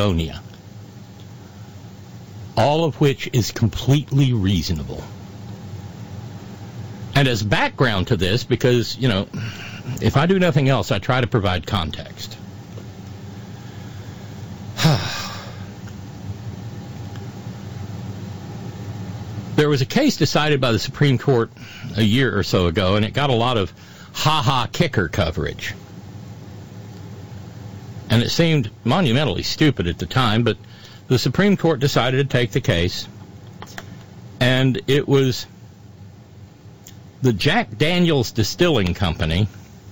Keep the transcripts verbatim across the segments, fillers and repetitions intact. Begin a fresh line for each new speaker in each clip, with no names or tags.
Patagonia. All of which is completely reasonable. And as background to this, because, you know, if I do nothing else, I try to provide context. There was a case decided by the Supreme Court a year or so ago, and it got a lot of ha-ha kicker coverage. And it seemed monumentally stupid at the time, but the Supreme Court decided to take the case, and it was the Jack Daniels Distilling Company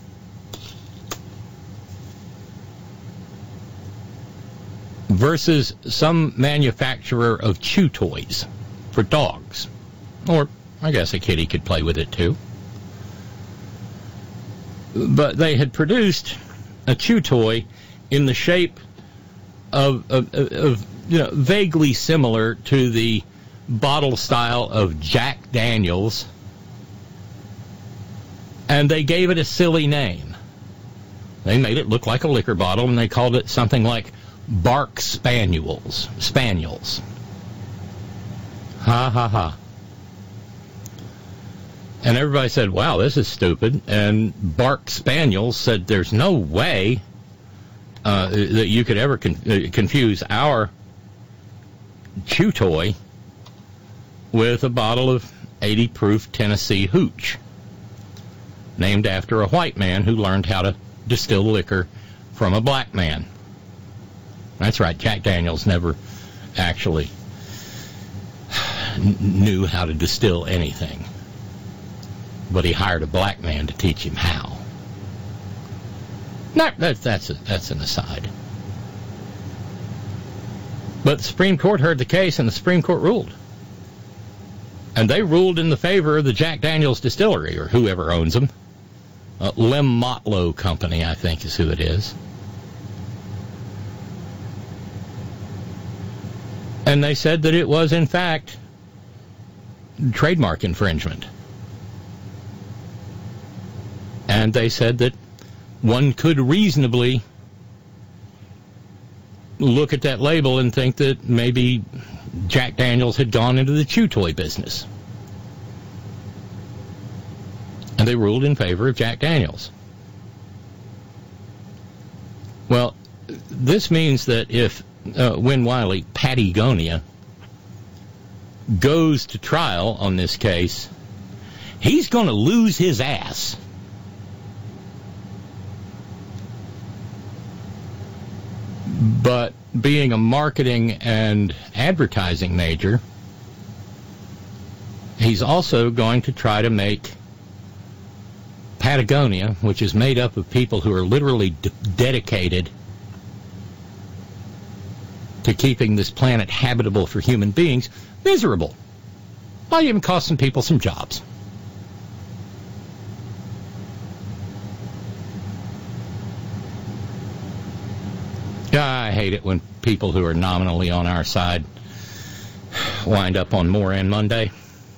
versus some manufacturer of chew toys for dogs. Or, I guess a kitty could play with it too. But they had produced a chew toy in the shape of, of, of you know, vaguely similar to the bottle style of Jack Daniels, and they gave it a silly name. They made it look like a liquor bottle, and they called it something like Bark Spaniels. Spaniels. Ha, ha, ha. And everybody said, wow, this is stupid. And Bark Spaniels said, there's no way uh, that you could ever con- uh, confuse our chew toy with a bottle of eighty proof Tennessee Hooch, named after a white man who learned how to distill liquor from a black man. That's right, Jack Daniels never actually knew how to distill anything, but he hired a black man to teach him how. No, that, that's, a, that's an aside. But the Supreme Court heard the case, and the Supreme Court ruled. And they ruled in the favor of the Jack Daniels Distillery, or whoever owns them. Uh, Lem Motlow Company, I think, is who it is. And they said that it was, in fact, trademark infringement. And they said that one could reasonably look at that label and think that maybe Jack Daniels had gone into the chew toy business. And they ruled in favor of Jack Daniels. Well, this means that if uh, Win Wiley, Patagonia, goes to trial on this case, he's going to lose his ass. But being a marketing and advertising major, he's also going to try to make Patagonia, which is made up of people who are literally de- dedicated to keeping this planet habitable for human beings, miserable. Might even cost some people some jobs. I hate it when people who are nominally on our side wind up on Moran Monday.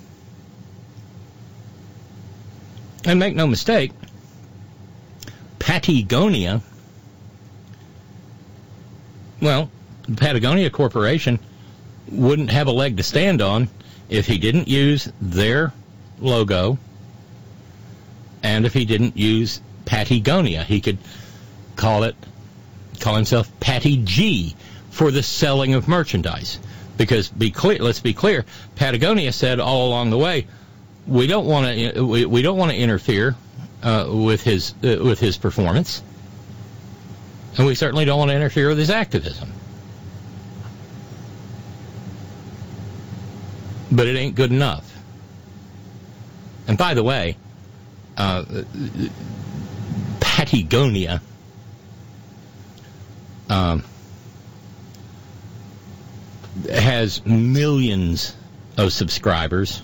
And make no mistake, Patagonia, well, the Patagonia Corporation wouldn't have a leg to stand on if he didn't use their logo and if he didn't use Patagonia. He could call it call himself Patty G for the selling of merchandise. Because be clear, let's be clear, Patagonia said all along the way, we don't want to we, we don't want to interfere uh, with his uh, with his performance, and we certainly don't want to interfere with his activism. But it ain't good enough. And by the way, uh, Patagonia Um, has millions of subscribers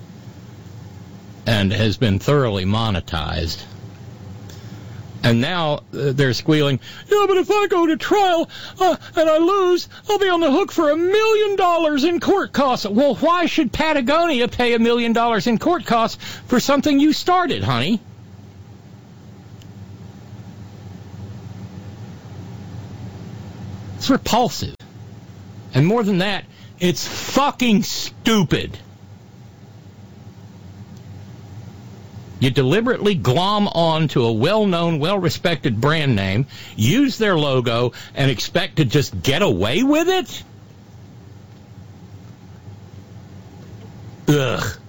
and has been thoroughly monetized. And now uh, they're squealing, yeah, but if I go to trial uh, and I lose, I'll be on the hook for a million dollars in court costs. Well, why should Patagonia pay a million dollars in court costs for something you started, honey? It's repulsive. And more than that, it's fucking stupid. You deliberately glom on to a well-known, well-respected brand name, use their logo, and expect to just get away with it? Ugh.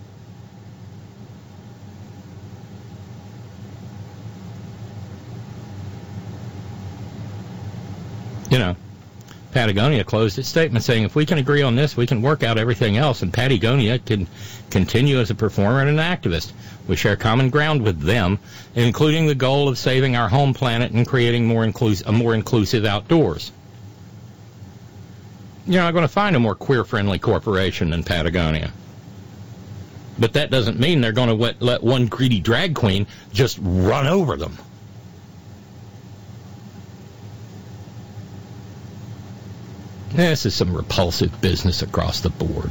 You know, Patagonia closed its statement saying, if we can agree on this, we can work out everything else, and Patagonia can continue as a performer and an activist. We share common ground with them, including the goal of saving our home planet and creating more inclus- a more inclusive outdoors. You're not going to find a more queer-friendly corporation than Patagonia. But that doesn't mean they're going to let, let one greedy drag queen just run over them. This is some repulsive business across the board.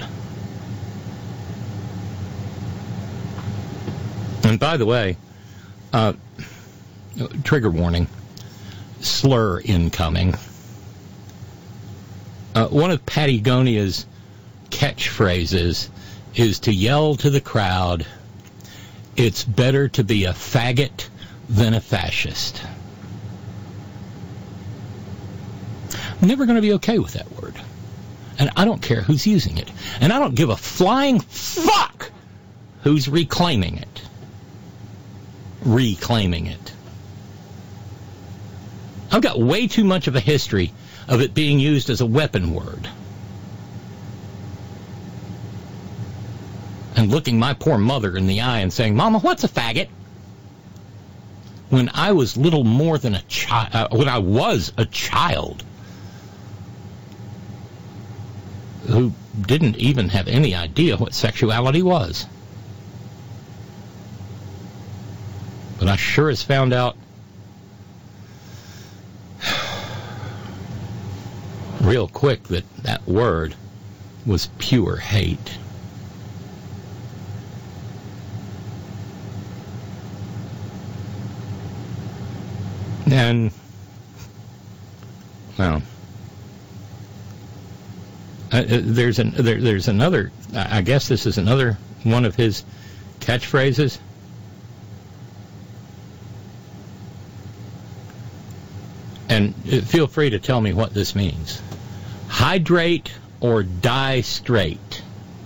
And by the way, uh, trigger warning, slur incoming. Uh, one of Patagonia's catchphrases is to yell to the crowd, it's better to be a faggot than a fascist. I'm never going to be okay with that word. And I don't care who's using it. And I don't give a flying fuck who's reclaiming it. Reclaiming it. I've got way too much of a history of it being used as a weapon word. And looking my poor mother in the eye and saying, Mama, what's a faggot? When I was little more than a child, uh, when I was a child, who didn't even have any idea what sexuality was. But I sure as found out real quick that that word was pure hate. And, well, Uh, there's an there, there's another. I guess this is another one of his catchphrases. And feel free to tell me what this means. Hydrate or die straight.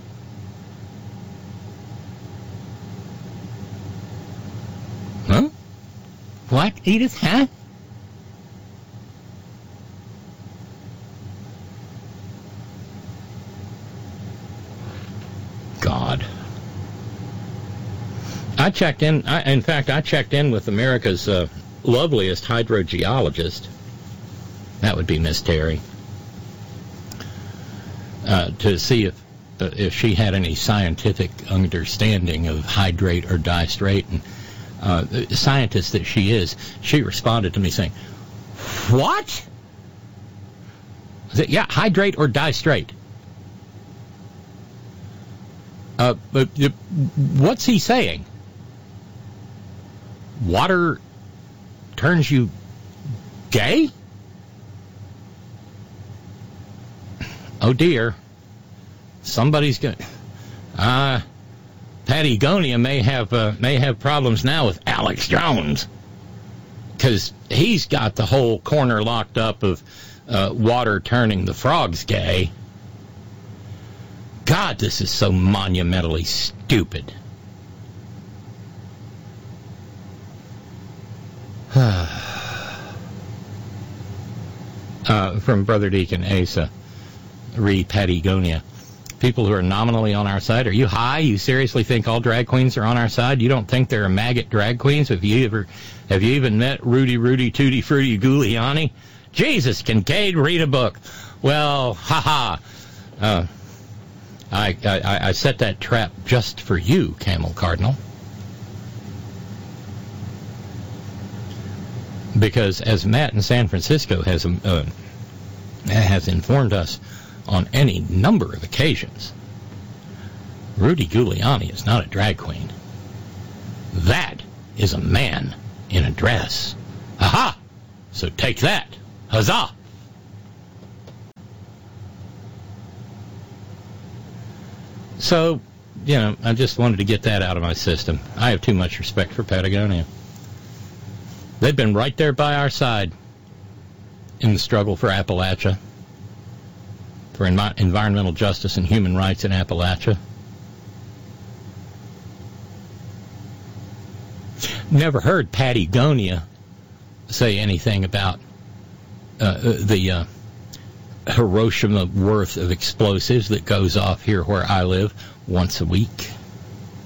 Huh? What, Edith? Huh? God. I checked in, I, in fact, I checked in with America's uh, loveliest hydrogeologist. That would be Miss Terry. Uh, to see if uh, if she had any scientific understanding of hydrate or die straight. And uh, the scientist that she is, she responded to me saying, what? I said, yeah, hydrate or die straight. Uh, but uh, what's he saying? Water turns you gay? Oh dear. Somebody's going to... Uh, Patagonia may have, uh, may have problems now with Alex Jones. Because he's got the whole corner locked up of uh, water turning the frogs gay. God, this is so monumentally stupid. uh, from Brother Deacon Asa, re Patagonia. People who are nominally on our side, are you high? You seriously think all drag queens are on our side? You don't think there are maggot drag queens? Have you ever, have you even met Rudy, Rudy, Tootie, Fruity, Giuliani? Jesus, Kincaid, read a book. Well, haha. Uh, I, I, I set that trap just for you, Camel Cardinal. Because as Matt in San Francisco has uh, has informed us on any number of occasions, Rudy Giuliani is not a drag queen. That is a man in a dress. Aha! So take that. Huzzah! So, you know, I just wanted to get that out of my system. I have too much respect for Patagonia. They've been right there by our side in the struggle for Appalachia, for envi- environmental justice and human rights in Appalachia. Never heard Patagonia say anything about uh, the uh, Hiroshima worth of explosives that goes off here where I live once a week.